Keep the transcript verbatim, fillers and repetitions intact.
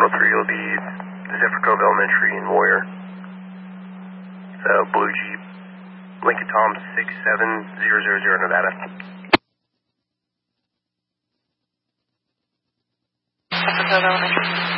Echo three will be Zephyr Cove Elementary in Warrior. It's a blue Jeep. Lincoln Tom six seven zero zero zero Nevada. Zephyr Cove Elementary.